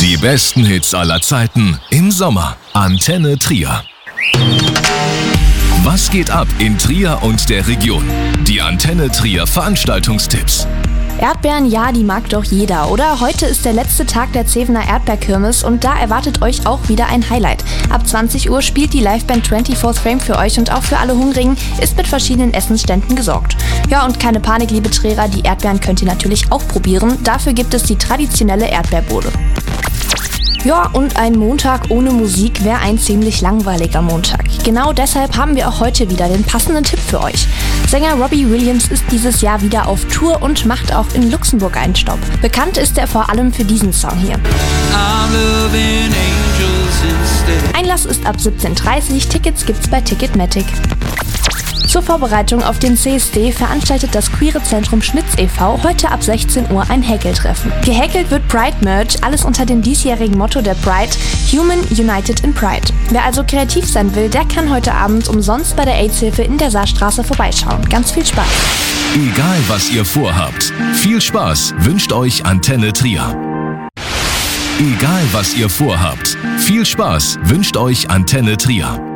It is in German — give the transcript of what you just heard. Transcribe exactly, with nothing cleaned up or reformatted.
Die besten Hits aller Zeiten im Sommer. Antenne Trier. Was geht ab in Trier und der Region? Die Antenne Trier Veranstaltungstipps. Erdbeeren, ja, die mag doch jeder, oder? Heute ist der letzte Tag der Zevener Erdbeerkirmes und da erwartet euch auch wieder ein Highlight. Ab zwanzig Uhr spielt die Liveband vierundzwanzig Frame für euch und auch für alle Hungrigen ist mit verschiedenen Essensständen gesorgt. Ja, und keine Panik, liebe Trierer, die Erdbeeren könnt ihr natürlich auch probieren. Dafür gibt es die traditionelle Erdbeerbowle. Ja, und ein Montag ohne Musik wäre ein ziemlich langweiliger Montag. Genau deshalb haben wir auch heute wieder den passenden Tipp für euch. Sänger Robbie Williams ist dieses Jahr wieder auf Tour und macht auch in Luxemburg einen Stopp. Bekannt ist er vor allem für diesen Song hier. Einlass ist ab siebzehn Uhr dreißig, Tickets gibt's bei Ticketmatic. Zur Vorbereitung auf den C S D veranstaltet das Queere Zentrum Schnitz e V heute ab sechzehn Uhr ein Häkeltreffen. Gehäkelt wird Pride-Merch, alles unter dem diesjährigen Motto der Pride, Human United in Pride. Wer also kreativ sein will, der kann heute Abend umsonst bei der AIDS-Hilfe in der Saarstraße vorbeischauen. Ganz viel Spaß! Egal was ihr vorhabt, viel Spaß wünscht euch Antenne Trier. Egal was ihr vorhabt, viel Spaß wünscht euch Antenne Trier.